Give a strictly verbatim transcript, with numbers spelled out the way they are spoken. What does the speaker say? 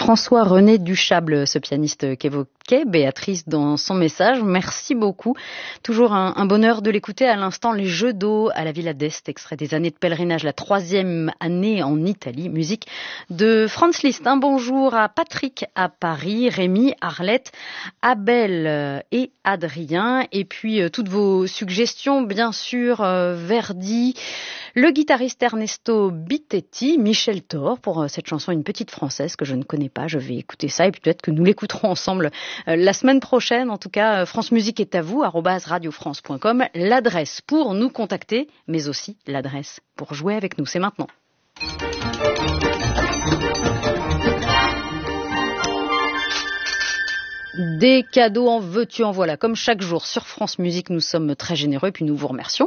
François-René Duchable, ce pianiste qu'évoquait Béatrice dans son message. Merci beaucoup. Toujours un, un bonheur de l'écouter. À l'instant, les Jeux d'eau à la Villa d'Este, extrait des années de pèlerinage, la troisième année en Italie. Musique de Franz Liszt. Un bonjour à Patrick à Paris, Rémi, Arlette, Abel et Adrien. Et puis, euh, toutes vos suggestions, bien sûr, euh, Verdi, le guitariste Ernesto Bittetti, Michel Thor pour cette chanson Une petite française que je ne connais pas. Je vais écouter ça et peut-être que nous l'écouterons ensemble euh, la semaine prochaine. En tout cas, France Musique est à vous, arobase radiofrance point com. L'adresse pour nous contacter, mais aussi l'adresse pour jouer avec nous. C'est maintenant. Des cadeaux en veux-tu en voilà. Comme chaque jour sur France Musique, nous sommes très généreux et puis nous vous remercions.